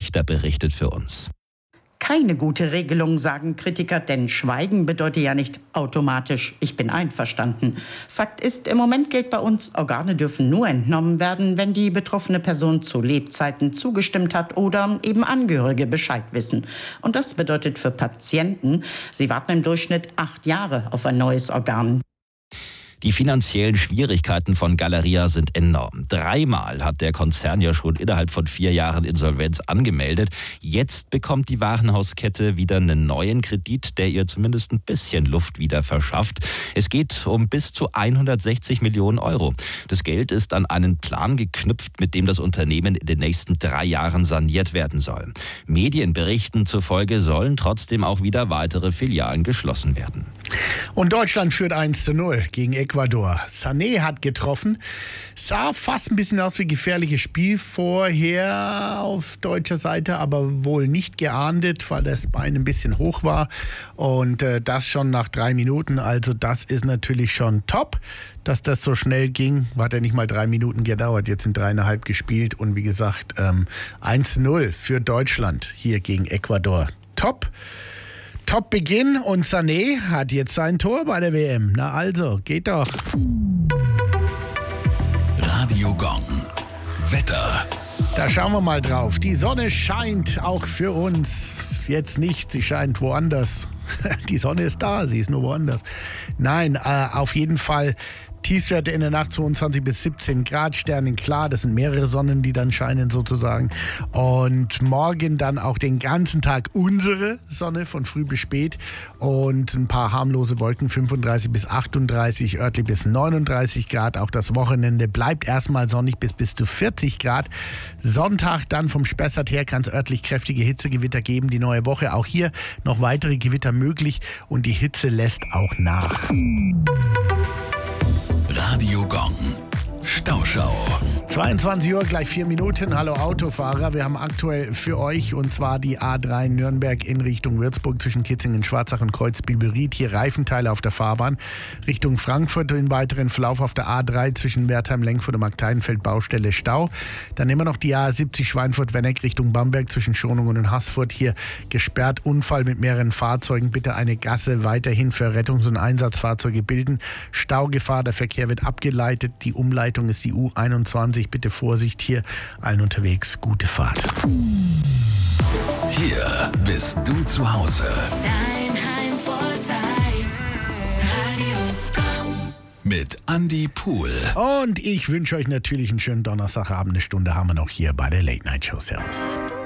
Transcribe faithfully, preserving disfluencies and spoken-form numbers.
Richter berichtet für uns. Keine gute Regelung, sagen Kritiker, denn Schweigen bedeutet ja nicht automatisch, ich bin einverstanden. Fakt ist, im Moment gilt bei uns, Organe dürfen nur entnommen werden, wenn die betroffene Person zu Lebzeiten zugestimmt hat oder eben Angehörige Bescheid wissen. Und das bedeutet für Patienten, sie warten im Durchschnitt acht Jahre auf ein neues Organ. Die finanziellen Schwierigkeiten von Galeria sind enorm. Dreimal hat der Konzern ja schon innerhalb von vier Jahren Insolvenz angemeldet. Jetzt bekommt die Warenhauskette wieder einen neuen Kredit, der ihr zumindest ein bisschen Luft wieder verschafft. Es geht um bis zu hundertsechzig Millionen Euro. Das Geld ist an einen Plan geknüpft, mit dem das Unternehmen in den nächsten drei Jahren saniert werden soll. Medienberichten zufolge sollen trotzdem auch wieder weitere Filialen geschlossen werden. Und Deutschland führt eins zu null gegen Ecuador. Sané hat getroffen. Sah fast ein bisschen aus wie gefährliches Spiel vorher auf deutscher Seite, aber wohl nicht geahndet, weil das Bein ein bisschen hoch war. Und äh, das schon nach drei Minuten. Also das ist natürlich schon top, dass das so schnell ging. Hat ja nicht mal drei Minuten gedauert. Jetzt sind dreieinhalb gespielt. Und wie gesagt, ähm, eins zu null für Deutschland hier gegen Ecuador. Top. Top-Beginn und Sané hat jetzt sein Tor bei der W M. Na also, geht doch. Radio Gong. Wetter. Da schauen wir mal drauf. Die Sonne scheint auch für uns. Jetzt nicht, sie scheint woanders. Die Sonne ist da, sie ist nur woanders. Nein, äh, auf jeden Fall Tiefstwerte in der Nacht zweiundzwanzig bis siebzehn Grad, sternenklar. Das sind mehrere Sonnen, die dann scheinen sozusagen. Und morgen dann auch den ganzen Tag unsere Sonne von früh bis spät. Und ein paar harmlose Wolken, fünfunddreißig bis achtunddreißig, örtlich bis neununddreißig Grad. Auch das Wochenende bleibt erstmal sonnig bis bis zu vierzig Grad. Sonntag dann vom Spessart her kann es örtlich kräftige Hitzegewitter geben. Die neue Woche auch hier noch weitere Gewitter möglich. Und die Hitze lässt auch nach. Radio Gong. Stauschau. zweiundzwanzig Uhr, gleich vier Minuten. Hallo Autofahrer. Wir haben aktuell für euch, und zwar die A drei Nürnberg in Richtung Würzburg zwischen Kitzingen, Schwarzach und Kreuzbiberried. Hier Reifenteile auf der Fahrbahn. Richtung Frankfurt im weiteren Verlauf auf der A drei zwischen Wertheim, Lenkfurt und Markteidenfeld Baustelle Stau. Dann immer noch die A siebzig Schweinfurt-Wenneck Richtung Bamberg zwischen Schonungen und Haßfurt. Hier gesperrt, Unfall mit mehreren Fahrzeugen. Bitte eine Gasse weiterhin für Rettungs- und Einsatzfahrzeuge bilden. Staugefahr, der Verkehr wird abgeleitet. Die Umleitung ist die U einundzwanzig. Bitte Vorsicht hier. Allen unterwegs. Gute Fahrt. Hier bist du zu Hause. Dein Heimvorteil. Radio Gong. Mit Andi Pohl. Und ich wünsche euch natürlich einen schönen Donnerstagabend. Eine Stunde haben wir noch hier bei der Late Night Show. Servus.